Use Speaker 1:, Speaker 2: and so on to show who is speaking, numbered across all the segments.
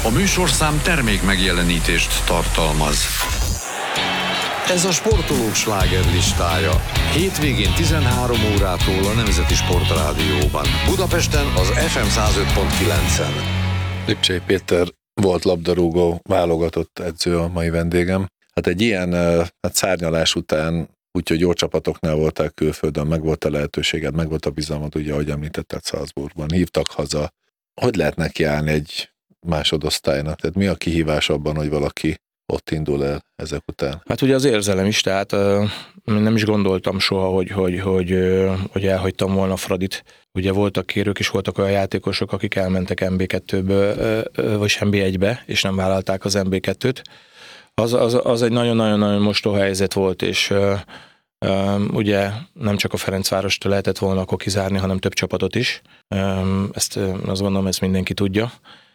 Speaker 1: A műsorszám termék megjelenítést tartalmaz. Ez a sportolók slágerlistája. Hétvégén 13 órától a Nemzeti Sportrádióban. Budapesten az FM 105.9-en.
Speaker 2: Lipcsei Péter volt labdarúgó, válogatott edző a mai vendégem. Hát egy ilyen szárnyalás után, úgyhogy jó csapatoknál voltál külföldön, meg volt a lehetőséged, meg volt a bizalmad, ugye, ahogy említetted, Salzburgban, hívtak haza. Hogy lehet nekiállni egy másodosztálynak? Tehát mi a kihívás abban, hogy valaki ott indul el ezek után?
Speaker 3: Hát ugye az érzelem is, tehát nem is gondoltam soha, hogy elhagytam volna Fradit. Ugye voltak kérők és voltak olyan játékosok, akik elmentek MB2-ből, vagy MB1-be, és nem vállalták az MB2-t. Az egy nagyon-nagyon mostoha helyzet volt, és ugye nem csak a Ferencvárost lehetett volna akkor kizárni, hanem több csapatot is. Azt gondolom, ezt mindenki tudja.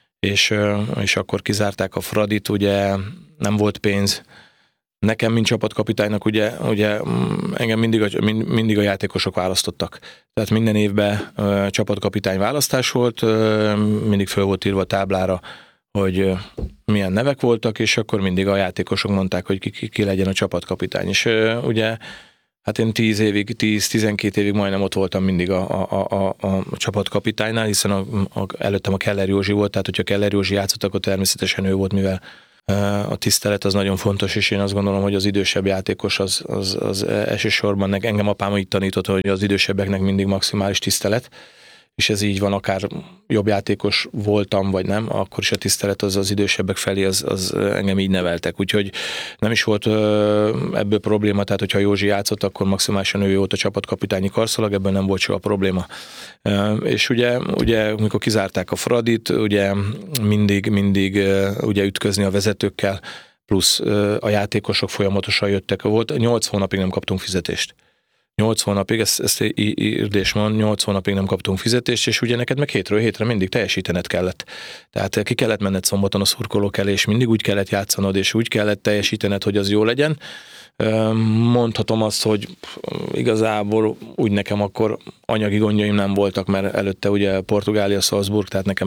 Speaker 3: És akkor kizárták a Fradit, ugye nem volt pénz. Nekem, mint csapatkapitánynak, ugye engem mindig a játékosok választottak. Tehát minden évben csapatkapitány választás volt, mindig föl volt írva a táblára, hogy milyen nevek voltak, és akkor mindig a játékosok mondták, hogy ki legyen a csapatkapitány. És ugye, hát én 10-12 évig majdnem ott voltam mindig a csapatkapitánynál, hiszen előttem a Keller Józsi volt, tehát hogyha Keller Józsi játszott, akkor természetesen ő volt, mivel a tisztelet az nagyon fontos, és én azt gondolom, hogy az idősebb játékos az elsősorban, engem apám így tanított, hogy az idősebbeknek mindig maximális tisztelet, és ez így van, akár jobb játékos voltam, vagy nem, akkor is a tisztelet az idősebbek felé, az engem így neveltek. Úgyhogy nem is volt ebből probléma, tehát hogyha Józsi játszott, akkor maximálisan ő volt a csapatkapitányi karszalag, ebből nem volt soha probléma. És ugye amikor kizárták a Fradit, ugye mindig ugye ütközni a vezetőkkel, plusz a játékosok folyamatosan jöttek. 8 hónapig nem kaptunk fizetést. 8 hónapig, ezt írdés van, 8 hónapig nem kaptunk fizetést, és ugye neked meg hétről hétre mindig teljesítened kellett. Tehát ki kellett menned szombaton a szurkolók elé, és mindig úgy kellett játszanod, és úgy kellett teljesítened, hogy az jó legyen. Mondhatom azt, hogy igazából úgy nekem akkor anyagi gondjaim nem voltak, mert előtte ugye Portugália, Salzburg, tehát nekem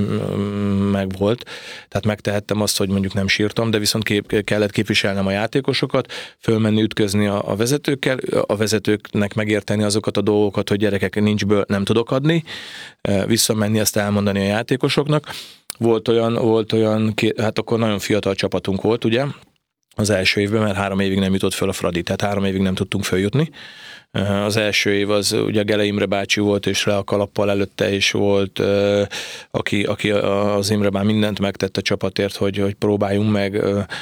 Speaker 3: meg volt. Tehát megtehettem azt, hogy mondjuk nem sírtam, de viszont kellett képviselnem a játékosokat, fölmenni ütközni a vezetőkkel, a vezetőknek megérteni azokat a dolgokat, hogy gyerekek, nincsből nem tudok adni, visszamenni ezt elmondani a játékosoknak. Volt olyan, hát akkor nagyon fiatal csapatunk volt, ugye, az első évben, mert 3 évig nem jutott föl a Fradi, tehát 3 évig nem tudtunk följutni. Az első év az ugye Gele Imre bácsi volt, és le a kalappal előtte is volt, aki az Imre már mindent megtett a csapatért, hogy próbáljunk meg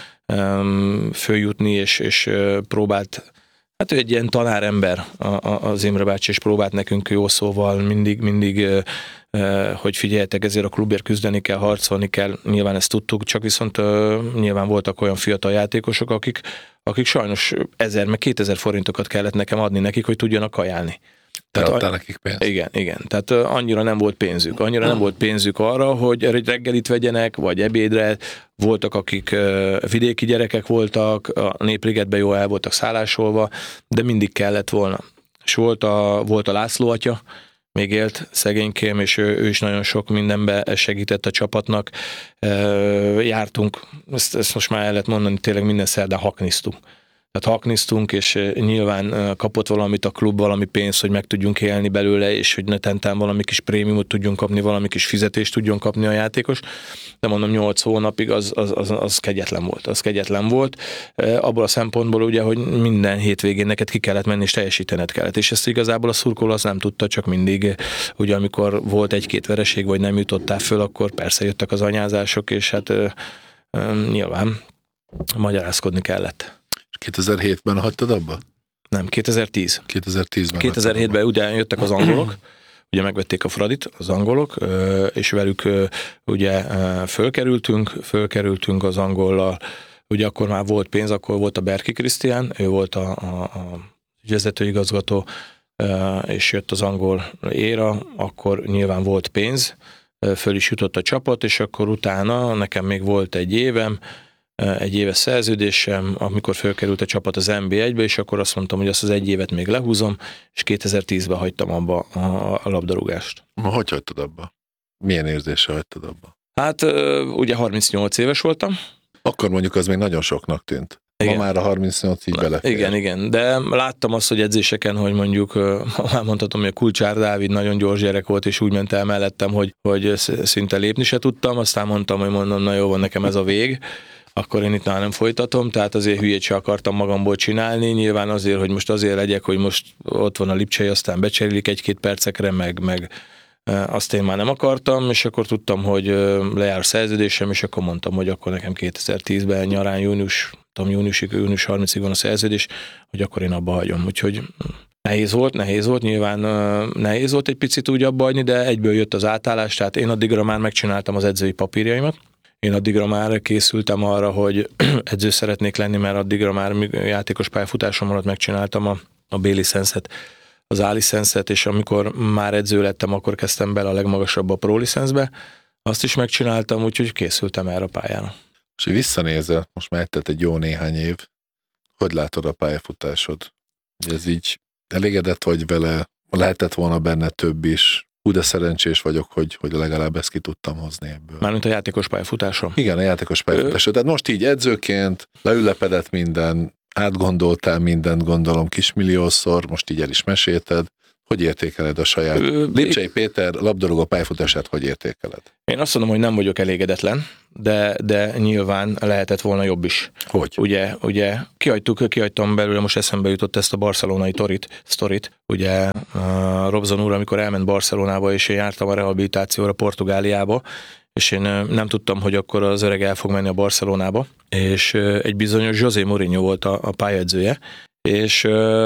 Speaker 3: följutni, és próbált, hát ő egy ilyen tanárember az Imre bácsi, és próbált nekünk jó szóval mindig hogy figyeljetek, ezért a klubért küzdeni kell, harcolni kell, nyilván ezt tudtuk, csak viszont nyilván voltak olyan fiatal játékosok, akik sajnos 1000 meg 2000 forintokat kellett nekem adni nekik, hogy tudjanak kajálni.
Speaker 2: Te adtál nekik pénzt?
Speaker 3: Igen. Tehát annyira nem volt pénzük arra, hogy reggelit vegyenek, vagy ebédre. Voltak, akik vidéki gyerekek voltak, a Népligetben jól el voltak szállásolva, de mindig kellett volna. És volt a László atya, még élt szegénykém, és ő is nagyon sok mindenben segített a csapatnak. Jártunk, ezt most már el lehet mondani, tényleg minden szerdán haknisztunk. Tehát haknisztunk, és nyilván kapott valamit a klub, valami pénzt, hogy meg tudjunk élni belőle, és hogy netentán valami kis prémiumot tudjunk kapni, valami kis fizetést tudjon kapni a játékos. De mondom, 8 hónapig az kegyetlen volt. Abból a szempontból ugye, hogy minden hétvégén neked ki kellett menni, és teljesítened kellett. És ezt igazából a szurkoló az nem tudta, csak mindig, ugye amikor volt 1-2 vereség, vagy nem jutottál föl, akkor persze jöttek az anyázások, és hát nyilván magyarázkodni kellett.
Speaker 2: 2007-ben hagytad abba?
Speaker 3: Nem, 2010.
Speaker 2: 2010-ben.
Speaker 3: 2007-ben ugye jöttek az angolok, ugye megvették a Fradit, az angolok, és velük ugye fölkerültünk az angollal. Ugye akkor már volt pénz, akkor volt a Berki Krisztián, ő volt a vezetőigazgató, és jött az angol éra, akkor nyilván volt pénz, föl is jutott a csapat, és akkor utána nekem még volt egy éves szerződésem, amikor fölkerült a csapat az NB1-be, és akkor azt mondtam, hogy azt az 1 évet még lehúzom, és 2010-ben hagytam abba a labdarúgást.
Speaker 2: Hogy hagytad abba? Milyen érzéssel hagytad abba?
Speaker 3: Hát ugye 38 éves voltam.
Speaker 2: Akkor mondjuk az még nagyon soknak tűnt.
Speaker 3: Igen.
Speaker 2: Ma már a 38 így belefér.
Speaker 3: Igen, de láttam azt, hogy edzéseken, hogy mondjuk, már mondhatom, hogy a Kulcsár Dávid nagyon gyors gyerek volt, és úgy ment el mellettem, hogy szinte lépni se tudtam, aztán mondtam, hogy na jó, van nekem ez a vég, akkor én itt nem folytatom, tehát azért hülyét se akartam magamból csinálni, nyilván azért, hogy most azért legyek, hogy most ott van a Lipcsei, aztán becserélik 1-2 percekre, meg azt én már nem akartam, és akkor tudtam, hogy lejár a szerződésem, és akkor mondtam, hogy akkor nekem 2010-ben nyarán június 30-ig van a szerződés, hogy akkor én abba hagyom. Úgyhogy nehéz volt, nyilván nehéz volt egy picit úgy abba hagyni, de egyből jött az átállás, tehát én addigra már megcsináltam az edzői papírjaimat. Én addigra már készültem arra, hogy edző szeretnék lenni, mert addigra már játékos pályafutásom alatt megcsináltam a B-licenszet, az A-licenszet, és amikor már edző lettem, akkor kezdtem bele a legmagasabb a Pro-licenszbe. Azt is megcsináltam, úgyhogy készültem erre a pályára.
Speaker 2: És így visszanézel, most már tett egy jó néhány év, hogy látod a pályafutásod? Ez így elégedett vagy vele, lehetett volna benne több is, de szerencsés vagyok, hogy legalább ezt ki tudtam hozni ebből.
Speaker 3: Mármint a játékos pályafutásom.
Speaker 2: Igen, a játékos pályafutásod. Tehát most így edzőként leülepedett minden, átgondoltál mindent, gondolom kismilliószor, most így el is mesélted. Hogy értékeled a saját Lipcsei Péter labdarúgó pályafutását, hogy értékeled?
Speaker 3: Én azt mondom, hogy nem vagyok elégedetlen, de nyilván lehetett volna jobb is.
Speaker 2: Hogy?
Speaker 3: Ugye kihagytam belőle, most eszembe jutott ezt a barcelonai sztorit. Ugye Robson úr, amikor elment Barcelonába, és én jártam a rehabilitációra Portugáliába, és én nem tudtam, hogy akkor az öreg el fog menni a Barcelonába, és egy bizonyos José Mourinho volt a pályaedzője, és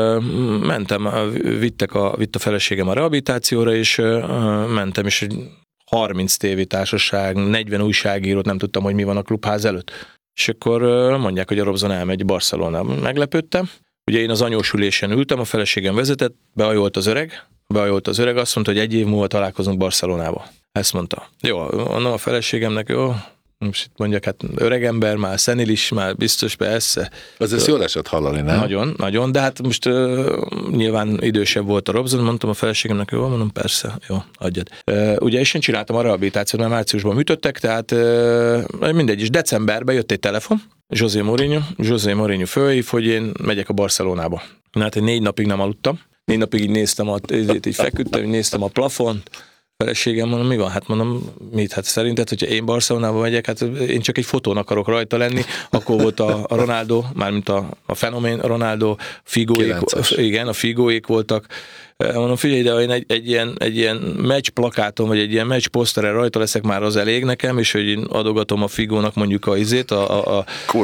Speaker 3: mentem, vitt a feleségem a rehabilitációra, és mentem, és 30 tévétársaság, 40 újságírót, nem tudtam, hogy mi van a klubház előtt. És akkor mondják, hogy a Robson elmegy Barcelonába. Meglepődtem. Ugye én az anyósülésen ültem, a feleségem vezetett, behajolt az öreg, azt mondta, hogy 1 év múlva találkozunk Barcelonába. Ezt mondta. Jó, mondom a feleségemnek, jó, most itt mondjak, hát öregember, már szenilis, már biztos, persze.
Speaker 2: Ez jól esett hallani, nem?
Speaker 3: Nagyon, de hát most nyilván idősebb volt a Robson, mondtam a feleségemnek, jó, mondom, persze, jó, adjad. Ugye és én csináltam a rehabilitációt, mert márciusban műtöttek, tehát mindegy, és decemberben jött egy telefon, José Mourinho fölhív, hogy én megyek a Barcelonába. Hát 4 napig nem aludtam, 4 napig így néztem, így feküdtem, így néztem a plafont, feleségem, mondom, mi van? Hát mondom, mit? Hát szerinted, hogyha én Barcelonába megyek, hát én csak egy fotón akarok rajta lenni, akkor volt a Ronaldo, mármint a fenomén Ronaldo, Figóék, igen, a Figóék voltak. Mondom, figyelj, de én egy ilyen meccs plakáton, vagy egy ilyen meccs poszteren rajta leszek, már az elég nekem, és hogy én adogatom a Figónak mondjuk a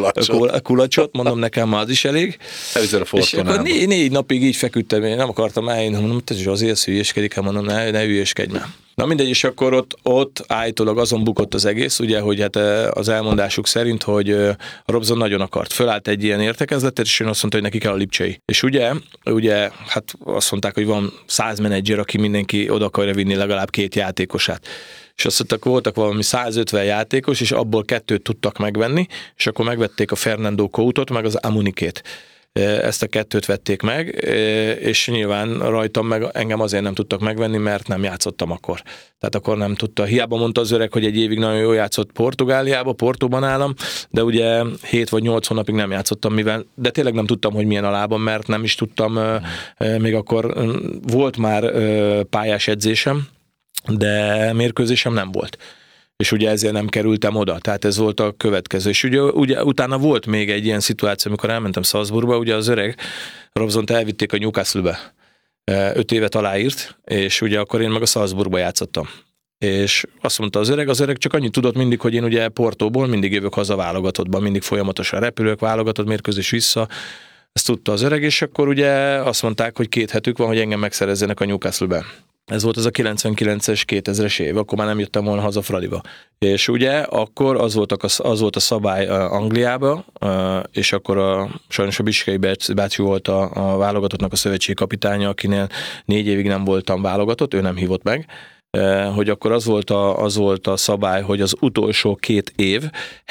Speaker 3: kulacsot, mondom, nekem már az is elég. És akkor 4 napig így feküdtem, én nem akartam eljönni, mondom, te Zsózi, ez hülyéskedik, mondom, ne hülyéskedj már. Na mindegy, és akkor ott állítólag azon bukott az egész, ugye, hogy hát az elmondásuk szerint, hogy Robson nagyon akart. Fölállt egy ilyen értekezletet, és én azt mondta, hogy neki kell a Lipcsei. És ugye, hát azt mondták, hogy van 100 menedzser, aki mindenki oda akarja vinni legalább 2 játékosát. És azt mondták, voltak valami 150 játékos, és abból 2 tudtak megvenni, és akkor megvették a Fernando Coutot, meg az Amunikét. Ezt a 2 vették meg, és nyilván rajtam meg engem azért nem tudtak megvenni, mert nem játszottam akkor. Tehát akkor nem tudta. Hiába mondta az öreg, hogy egy évig nagyon jól játszott Portugáliába, Portóban állam, de ugye 7 vagy 8 hónapig nem játszottam, de tényleg nem tudtam, hogy milyen a lábam, mert nem is tudtam, még akkor volt már pályás edzésem, de mérkőzésem nem volt. És ugye ezért nem kerültem oda, tehát ez volt a következő. És ugye utána volt még egy ilyen szituáció, amikor elmentem Salzburgba, ugye az öreg Robsont elvitték a Newcastle-be, 5 évet aláírt, és ugye akkor én meg a Salzburgba játszottam. És azt mondta az öreg csak annyit tudott mindig, hogy én ugye Portóból mindig jövök haza válogatottban, mindig folyamatosan repülök, válogatott mérkőzés vissza, ezt tudta az öreg, és akkor ugye azt mondták, hogy 2 hetük van, hogy engem megszerezzenek a Newcastle-be. Ez volt az a 99-es, 2000-es év, akkor már nem jöttem volna haza Fradiba. És ugye akkor az volt a szabály Angliába, és akkor sajnos a Biskei bácsi volt a válogatottnak a szövetségi kapitánya, akinél 4 évig nem voltam válogatott, ő nem hívott meg, hogy akkor az volt a szabály, hogy az utolsó 2 év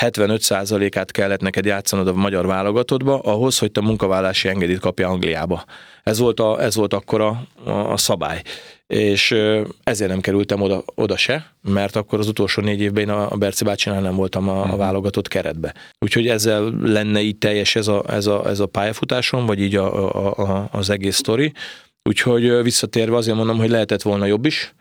Speaker 3: 75%-át kellett neked játszanod a magyar válogatottba, ahhoz, hogy te munkavállási engedélyt kapja Angliába. Ez volt akkor a szabály. és ezért nem kerültem oda se, mert akkor az utolsó 4 évben én a Berci bácsinál nem voltam a válogatott keretbe. Úgyhogy ezzel lenne így teljes ez a pályafutásom, vagy így az egész sztori. Úgyhogy visszatérve azért mondom, hogy lehetett volna jobb is,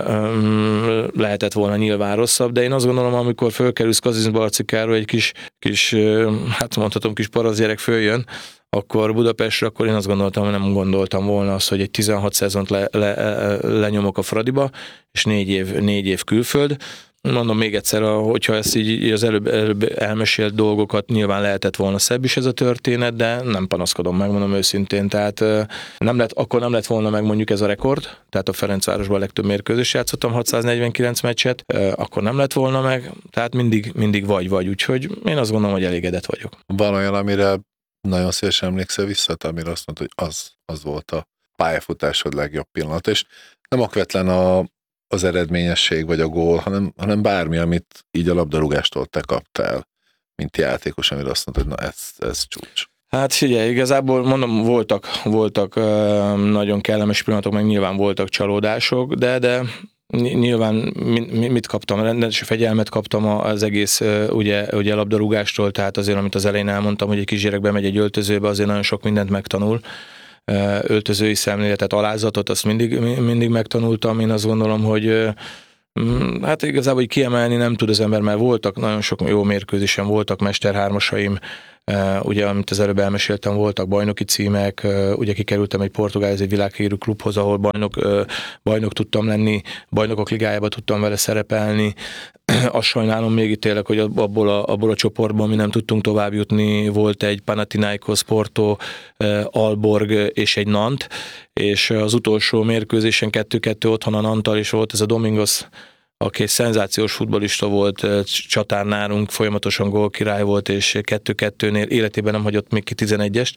Speaker 3: lehetett volna nyilván rosszabb, de én azt gondolom, amikor fölkerülsz Kazincbarcikáról, egy kis hát mondhatom, kis parazgyerek följön, akkor Budapestre, akkor én azt gondoltam, hogy nem gondoltam volna azt, hogy egy 16 szezont lenyomok a Fradiba, és 4 év külföld. Mondom még egyszer, hogyha ezt így az előbb elmesélt dolgokat, nyilván lehetett volna szebb is ez a történet, de nem panaszkodom, megmondom őszintén. Tehát akkor nem lett volna meg mondjuk ez a rekord, tehát a Ferencvárosban a legtöbb mérkőzést játszottam, 649 meccset, akkor nem lett volna meg, tehát mindig vagy, úgyhogy én azt gondolom, hogy elégedett vagyok.
Speaker 2: Van olyan, amire nagyon szívesen emlékszel vissza, amire azt mondta, hogy az volt a pályafutásod legjobb pillanat, és nem okvetlen az eredményesség vagy a gól, hanem bármi, amit így a labdarúgástól te kaptál, mint játékos, amire azt mondta, hogy na ez csúcs.
Speaker 3: Hát figyelj, igazából mondom, voltak nagyon kellemes pillanatok, meg nyilván voltak csalódások, de nyilván mit kaptam? Rendes fegyelmet kaptam az egész ugye labdarúgástól, tehát azért, amit az elején elmondtam, hogy egy kisgyerek bemegy egy öltözőbe, azért nagyon sok mindent megtanul. Öltözői szemléletet, alázatot, azt mindig megtanultam. Én azt gondolom, hogy hát igazából hogy kiemelni nem tud az ember, mert voltak nagyon sok jó mérkőzésen, voltak mesterhármasaim, ugye, amit az előbb elmeséltem, voltak bajnoki címek, ugye kikerültem egy portugál, egy világhírű klubhoz, ahol bajnok tudtam lenni, bajnokok ligájába tudtam vele szerepelni. Azt sajnálom még itt tényleg, hogy abból a csoportban mi nem tudtunk tovább jutni, volt egy Panathinaikos, Porto, Aalborg és egy Nant, és az utolsó mérkőzésen 2-2 otthon a Nanttal, és volt ez a Domingos, aki egy szenzációs futballista volt, csatár nálunk, folyamatosan gólkirály volt, és 2-2-nél életében nem hagyott még ki 11-est,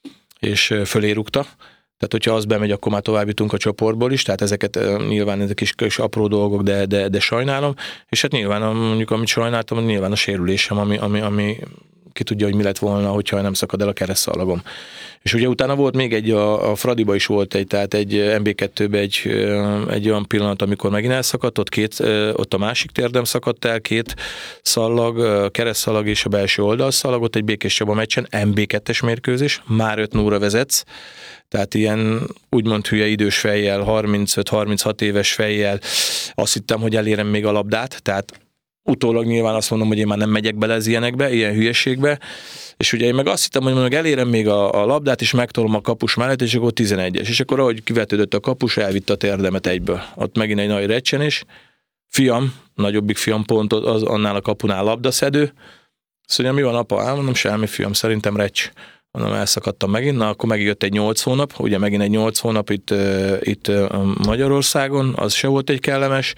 Speaker 3: és fölé rúgta. Tehát, hogyha az bemegy, akkor már tovább jutunk a csoportból is, tehát ezek kis apró dolgok, de sajnálom. És hát nyilván, mondjuk, amit sajnáltam, nyilván a sérülésem, ami ki tudja, hogy mi lett volna, hogyha nem szakad el a keresztszalagom. És ugye utána volt még a Fradiba is volt tehát egy MB2-be egy olyan pillanat, amikor megint elszakadt, ott a másik térdem szakadt el, 2 szallag, keresztszalag és a belső oldalszalag, ott egy Békés Csaba meccsen, MB2-es mérkőzés, már 5-0-ra vezetsz, tehát ilyen úgymond hülye idős fejjel, 35-36 éves fejjel, azt hittem, hogy elérem még a labdát, tehát utólag nyilván azt mondom, hogy én már nem megyek bele az ilyenekbe, ilyen hülyeségbe, és ugye én meg azt hittem, hogy mondjuk elérem még a labdát, és megtolom a kapus mellett, és akkor 11-es. És akkor ahogy kivetődött a kapus, elvitte a térdemet egyből. Ott megint egy nagy recsenés. Fiam, nagyobbik fiam pont az annál a kapunál labdaszedő. Szóval mi van, apa? Mondom, semmi, fiam, szerintem recs. Mondom, elszakadtam megint, na akkor megjött egy 8 hónap, ugye megint egy 8 hónap itt Magyarországon, az se volt egy kellemes.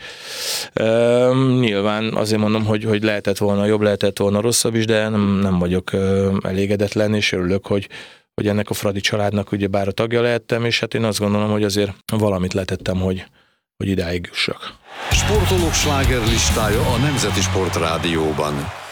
Speaker 3: Nyilván azért mondom, hogy lehetett volna jobb, lehetett volna rosszabb is, de nem vagyok elégedetlen, és örülök, hogy ennek a Fradi családnak ugye bár a tagja lehettem, és hát én azt gondolom, hogy azért valamit letettem, hogy idáig jussak.
Speaker 1: Sportolók slágerlistája a Nemzeti Sport Rádióban.